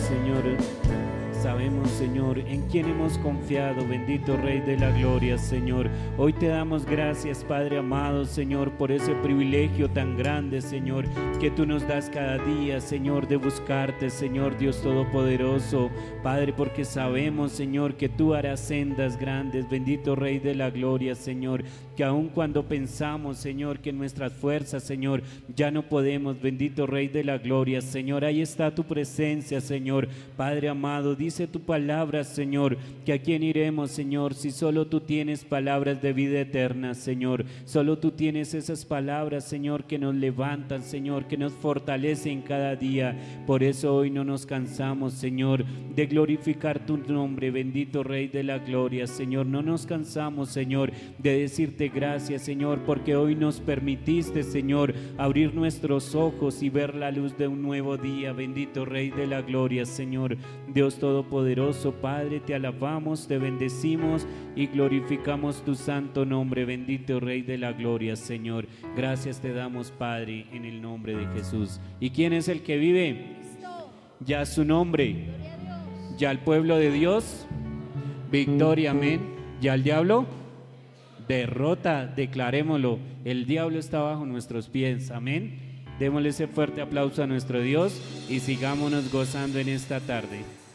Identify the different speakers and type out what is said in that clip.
Speaker 1: Señor, sabemos, Señor, en quién hemos confiado, bendito Rey de la Gloria, Señor. Hoy te damos gracias, Padre amado, Señor, por ese privilegio tan grande, Señor, que tú nos das cada día, Señor, de buscarte, Señor Dios Todopoderoso, Padre, porque sabemos, Señor, que tú harás sendas grandes, bendito Rey de la Gloria, Señor, que aun cuando pensamos, Señor, que en nuestras fuerzas, Señor, ya no podemos, bendito Rey de la Gloria, Señor, ahí está tu presencia, Señor, Padre amado. Dice tu palabra, Señor, que a quién iremos, Señor, si solo tú tienes palabras de vida eterna, Señor. Solo tú tienes esas palabras, Señor, que nos levantan, Señor, que nos fortalecen cada día. Por eso hoy no nos cansamos, Señor, de glorificar tu nombre, bendito Rey de la Gloria, Señor. No nos cansamos, Señor, de decirte gracias, Señor, porque hoy nos permitiste, Señor, abrir nuestros ojos y ver la luz de un nuevo día, bendito Rey de la Gloria, Señor. Dios Todopoderoso, Padre, te alabamos, te bendecimos y glorificamos tu santo nombre, bendito Rey de la Gloria, Señor. Gracias te damos, Padre, en el nombre de Jesús. ¿Y quién es el que vive? Ya su nombre. Ya el pueblo de Dios. Victoria, amén. Ya el diablo. Derrota, declarémoslo. El diablo está bajo nuestros pies, amén. Démosle ese fuerte aplauso a nuestro Dios y sigámonos gozando en esta tarde.